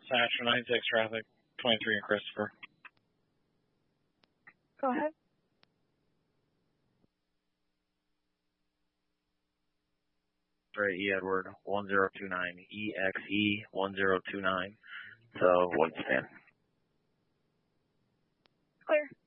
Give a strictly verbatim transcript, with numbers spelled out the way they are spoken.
Dispatch for nine six traffic, twenty-three in Christopher. Go ahead. E Edward one zero two nine, E X E one zero two nine, so one stand. Clear.